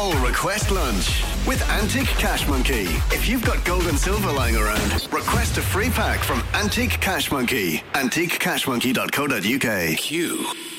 whole request lunch with Antique Cash Monkey. If you've got gold and silver lying around, request a free pack from Antique Cash Monkey. AntiqueCashMonkey.co.uk. Q